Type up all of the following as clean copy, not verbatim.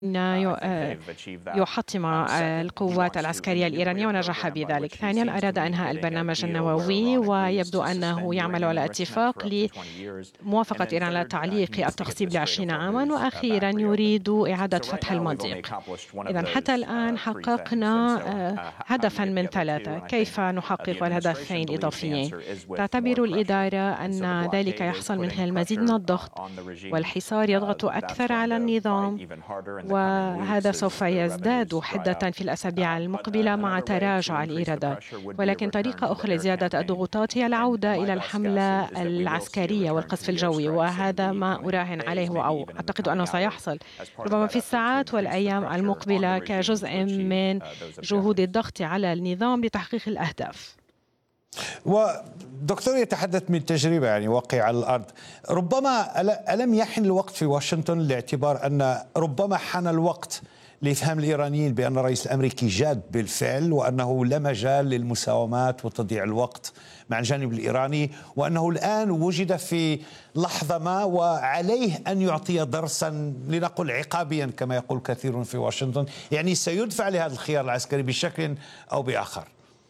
يحطم القوات العسكرية الإيرانية ونجح بذلك. ثانيا، أراد إنهاء البرنامج النووي، ويبدو أنه يعمل على اتفاق لموافقة إيران على تعليق التخصيب ل20 عاما. وأخيرا يريد إعادة فتح المضيق. إذن حتى الآن حققنا هدفا من ثلاثة. كيف نحقق الهدفين الإضافيين؟ تعتبر الإدارة أن ذلك يحصل من خلال المزيد من الضغط، والحصار يضغط أكثر على النظام، وهذا سوف يزداد حدة في الأسابيع المقبلة مع تراجع الإيرادات. ولكن طريقة أخرى لزيادة الضغوطات هي العودة إلى الحملة العسكرية والقصف الجوي، وهذا ما أراهن عليه أو أعتقد أنه سيحصل ربما في الساعات والأيام المقبلة كجزء من جهود الضغط على النظام لتحقيق الأهداف. ودكتور يتحدث من تجربة يعني واقع على الأرض. ربما ألم يحن الوقت في واشنطن لاعتبار أن ربما حان الوقت لإفهام الإيرانيين بأن الرئيس الأمريكي جاد بالفعل، وأنه لا مجال للمساومات وتضييع الوقت مع الجانب الإيراني، وأنه الآن وجد في لحظة ما وعليه أن يعطي درسا لنقل عقابيا كما يقول كثير في واشنطن، يعني سيدفع لهذا الخيار العسكري بشكل أو بآخر؟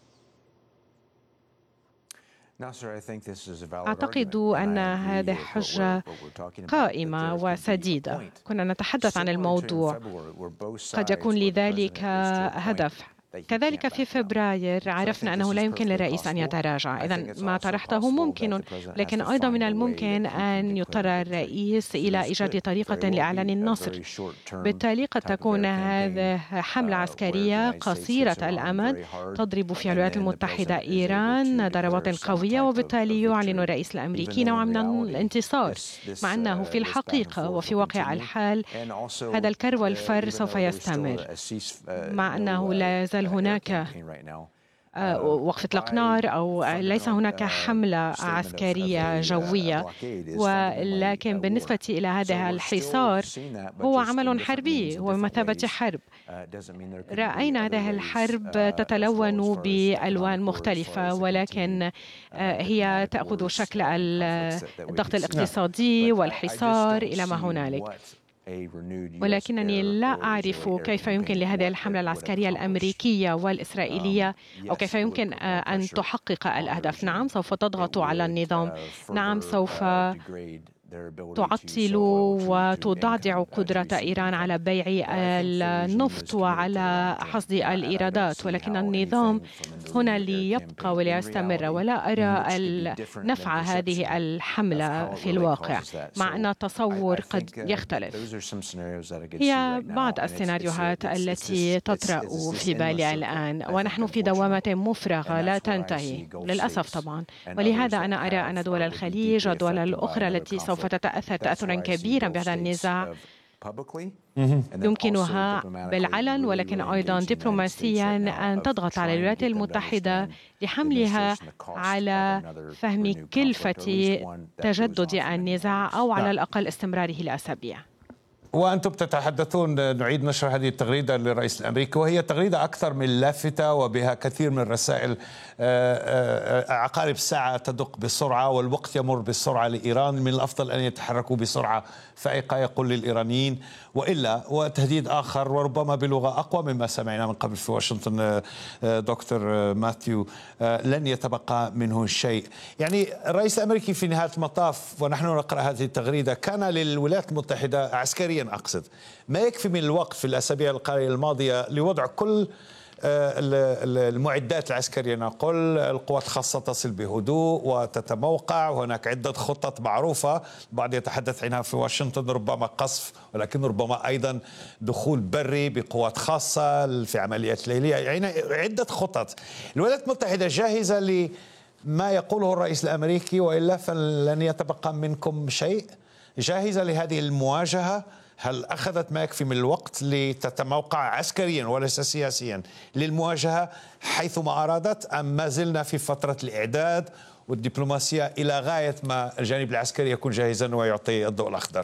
أعتقد أن هذه حجة قائمة وسديدة. كنا نتحدث عن الموضوع، قد يكون لذلك هدف. كذلك في فبراير عرفنا أنه لا يمكن للرئيس أن يتراجع. إذن ما طرحته ممكن، لكن أيضا من الممكن أن يضطر الرئيس إلى إيجاد طريقة لإعلان النصر. بالتالي قد تكون هذه حملة عسكرية قصيرة الأمد تضرب في الولايات المتحدة إيران ضربات قوية، وبالتالي يعلن الرئيس الأمريكي نوعا من الانتصار، مع أنه في الحقيقة وفي واقع الحال هذا الكر والفر سوف يستمر، مع أنه لا يزال هناك وقف إطلاق نار أو ليس هناك حملة عسكرية جوية. ولكن بالنسبة إلى هذا الحصار هو عمل حربي، هو بمثابة حرب. رأينا هذه الحرب تتلون بألوان مختلفة، ولكن هي تأخذ شكل الضغط الاقتصادي والحصار إلى ما هنالك. ولكنني لا أعرف كيف يمكن لهذه الحملة العسكرية الأمريكية والإسرائيلية أو كيف يمكن أن تحقق الأهداف. نعم سوف تضغط على النظام، نعم سوف تعطل وتضعضع قدرة إيران على بيع النفط وعلى حصد الإيرادات، ولكن النظام هنا ليبقى وليستمر. ولا أرى نفع هذه الحملة في الواقع، مع أن التصور قد يختلف. هي بعض السيناريوهات التي تطرأ في بالي الآن، ونحن في دوامة مفرغة لا تنتهي للأسف طبعا. ولهذا أنا أرى أن دول الخليج والدول الأخرى التي سوف تتأثر تأثرا كبيرا بهذا النزاع يمكنها بالعلن ولكن أيضا دبلوماسيا أن تضغط على الولايات المتحدة لحملها على فهم كلفة تجدد النزاع أو على الأقل استمراره لأسابيع. وأنتم تتحدثون، نعيد نشر هذه التغريدة للرئيس الأمريكي، وهي تغريدة أكثر من لافتة وبها كثير من الرسائل. عقارب الساعة تدق بسرعة والوقت يمر بسرعة لإيران، من الأفضل أن يتحركوا بسرعة فائقة يقول للإيرانيين، وإلا وتهديد آخر وربما بلغة أقوى مما سمعنا من قبل في واشنطن دكتور ماثيو لن يتبقى منه شيء. يعني الرئيس الأمريكي في نهاية المطاف ونحن نقرأ هذه التغريدة كان للولايات المتحدة عسكريا أقصد ما يكفي من الوقت في الأسابيع القليلة الماضية لوضع كل المعدات العسكرية، نقول القوات الخاصة تصل بهدوء وتتموقع، وهناك عدة خطط معروفة بعض يتحدث عنها في واشنطن، ربما قصف ولكن ربما أيضا دخول بري بقوات خاصة في عمليات ليلية، يعني عدة خطط. الولايات المتحدة جاهزة لما يقوله الرئيس الأمريكي وإلا فلن يتبقى منكم شيء؟ جاهزة لهذه المواجهة؟ هل أخذت ما يكفي من الوقت لتتموقع عسكريا وليس سياسيا للمواجهة حيثما أرادت، أم ما زلنا في فترة الإعداد والدبلوماسية إلى غاية ما الجانب العسكري يكون جاهزا ويعطي الضوء الأخضر؟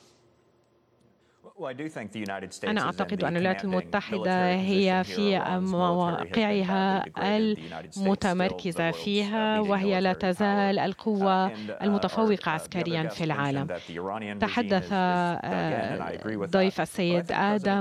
أنا أعتقد أن الولايات المتحدة هي في مواقعها المتمركزة فيها، وهي لا تزال القوة المتفوقة عسكريا في العالم. تحدث ضيف السيد آدم